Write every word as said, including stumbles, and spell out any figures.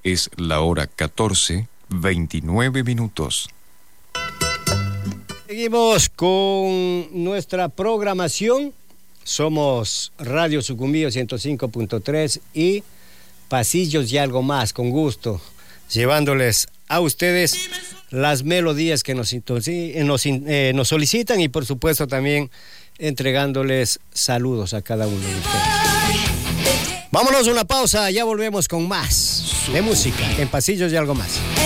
Es la hora catorce, veintinueve minutos. Seguimos con nuestra programación. Somos Radio Sucumbíos ciento cinco punto tres y Pasillos y Algo Más, con gusto, llevándoles a ustedes las melodías que nos, nos, eh, nos solicitan y por supuesto también entregándoles saludos a cada uno de ustedes. Vámonos a una pausa, ya volvemos con más de música en Pasillos y Algo Más.